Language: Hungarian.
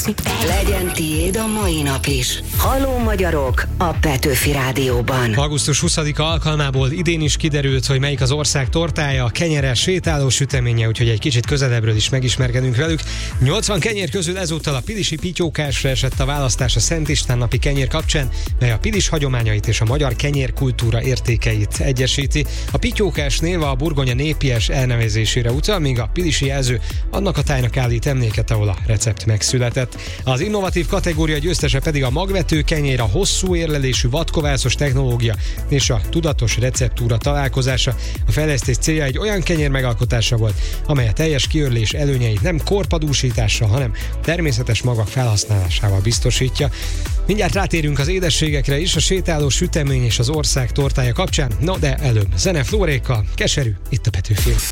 fekszik. Legyen tiéd a mai nap is. Halló magyarok a Petőfi Rádióban. Augusztus 20-a alkalmából idén is kiderült, hogy melyik az ország tortája, a kenyeres sétáló süteménye, úgyhogy egy kicsit közelebbről is megismerkedünk velük. 80 kenyér közül ezúttal a pilisi pityókásra esett a választás a Szent István napi kenyér kapcsán, mely a pilis hagyományait és a magyar kenyérkultúra értékeit egyesíti. A pityókás néva a burgonya népies elnevezésére utal, míg a pilisi jelző annak a tájnak állít emléket, ahol a recept megszületett. Az innovatív kategória győztese pedig a magvető kenyér, a hosszú érlelésű vadkovászos technológia és a tudatos receptúra találkozása. A fejlesztés célja egy olyan kenyér megalkotása volt, amely a teljes kiörlés előnyeit nem korpadúsítással, hanem természetes magak felhasználásával biztosítja. Mindjárt rátérünk az édességekre is, a sétáló sütemény és az ország tortája kapcsán, no de előbb zene Flórékkal, Keserű, itt a Petőfin.